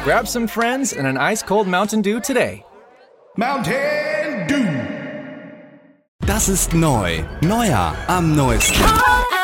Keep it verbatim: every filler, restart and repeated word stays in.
Grab some friends and an ice-cold Mountain Dew today. Mountain Dew. Das ist neu. Neuer am neuesten.